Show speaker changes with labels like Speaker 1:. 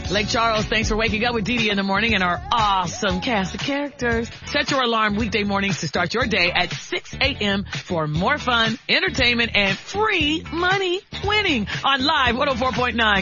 Speaker 1: Lake Charles, thanks for waking up with Dee Dee in the morning and our awesome cast of characters. Set your alarm weekday mornings to start your day at 6 a.m. for more fun, entertainment, and free money winning on Live 104.9.